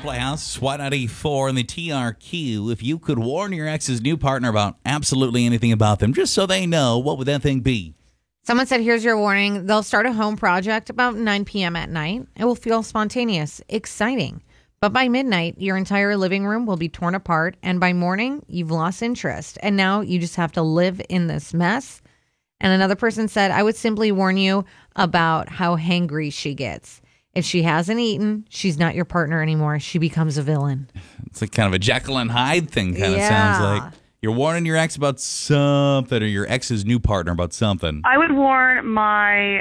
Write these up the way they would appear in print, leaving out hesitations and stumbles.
Playhouse, Y94 and the TRQ. If you could warn your ex's new partner about absolutely anything about them, just so they know, what would that thing be? Someone said, here's your warning. They'll start a home project about 9 p.m. at night. It will feel spontaneous, exciting. But by midnight, your entire living room will be torn apart. And by morning, you've lost interest. And now you just have to live in this mess. And another person said, I would simply warn you about how hangry she gets. If she hasn't eaten, she's not your partner anymore. She becomes a villain. It's like kind of a Jekyll and Hyde thing, kind of sounds like. You're warning your ex about something, or your ex's new partner about something. I would warn my,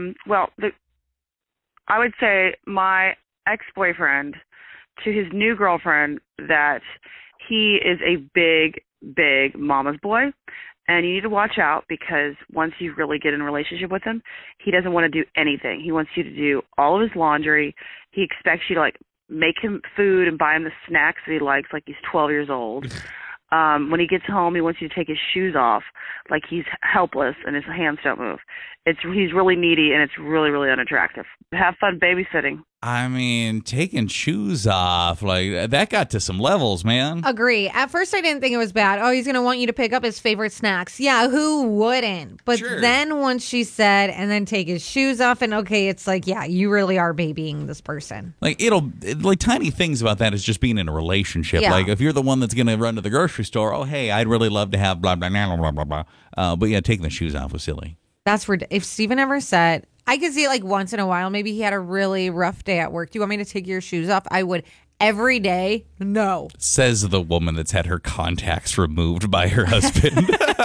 I would say my ex-boyfriend to his new girlfriend that he is a big, big mama's boy. And you need to watch out because once you really get in a relationship with him, he doesn't want to do anything. He wants you to do all of his laundry. He expects you to, like, make him food and buy him the snacks that he likes like he's 12 years old. When he gets home, he wants you to take his shoes off like he's helpless and his hands don't move. He's really needy, and it's really, really unattractive. Have fun babysitting. I mean, taking shoes off, like, that got to some levels, man. Agree. At first, I didn't think it was bad. Oh, he's going to want you to pick up his favorite snacks. Yeah, who wouldn't? But then once she said, and then take his shoes off, and okay, it's like, yeah, you really are babying this person. Like, tiny things about that is just being in a relationship. Yeah. Like, if you're the one that's going to run to the grocery store, oh, hey, I'd really love to have blah, blah, blah, blah, blah, blah. But yeah, taking the shoes off was silly. That's if Steven ever said, I could see it like once in a while. Maybe he had a really rough day at work. Do you want me to take your shoes off? I would. Every day, no. Says the woman that's had her contacts removed by her husband.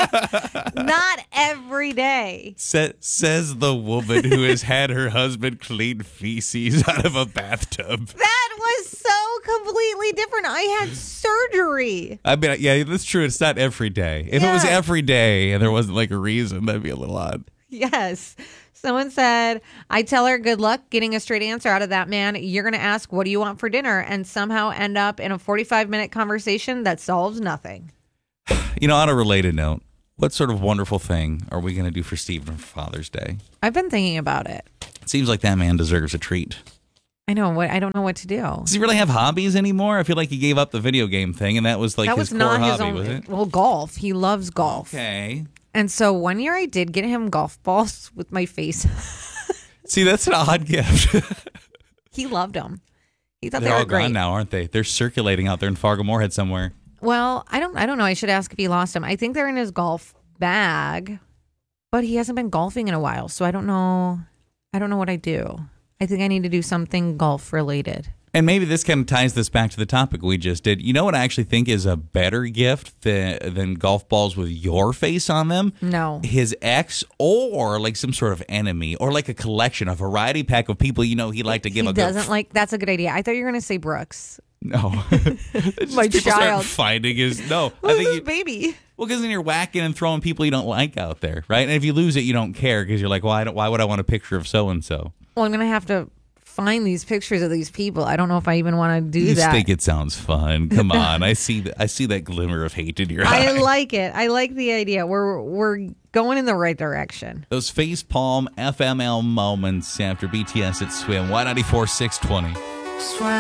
Not every day. Says the woman who has had her husband clean feces out of a bathtub. That was so completely different. I had surgery. I mean, yeah, that's true. It's not every day. If it was every day and there wasn't like a reason, that'd be a little odd. Yes. Someone said, I tell her good luck getting a straight answer out of that man. You're going to ask, what do you want for dinner? And somehow end up in a 45-minute conversation that solves nothing. You know, on a related note, what sort of wonderful thing are we going to do for Stephen for Father's Day? I've been thinking about it. It seems like that man deserves a treat. I know. I don't know what to do. Does he really have hobbies anymore? I feel like he gave up the video game thing, and that was like his core hobby, was it? Well, golf. He loves golf. Okay. And so one year I did get him golf balls with my face. See, that's an odd gift. He loved them. He thought They're they were all great. gone now, aren't they? They're circulating out there in Fargo-Moorhead somewhere. Well, I don't know. I should ask if he lost them. I think they're in his golf bag, but he hasn't been golfing in a while, so I don't know. I don't know what I do. I think I need to do something golf related. And maybe this kind of ties this back to the topic we just did. You know what I actually think is a better gift than golf balls with your face on them? No. His ex, or like some sort of enemy, or like a collection, a variety pack of people you know he'd like to give he a doesn't like. That's a good idea. I thought you were going to say Brooks. No. My people child. start finding his... No. Who's this baby? Well, because then you're whacking and throwing people you don't like out there, right? And if you lose it, you don't care because you're like, well, why would I want a picture of so-and-so? Well, I'm going to have to find these pictures of these people. I don't know if I even want to do that. You think it sounds fun. Come on. I see that glimmer of hate in your eye. I like it. I like the idea. We're going in the right direction. Those facepalm FML moments after BTS at Swim. Y94 620.